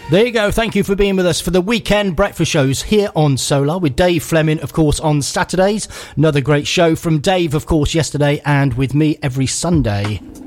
There you go. Thank you for being with us for the weekend breakfast shows here on Solar with Dave Fleming, of course, on Saturdays. Another great show from Dave, of course, yesterday, and with me every Sunday.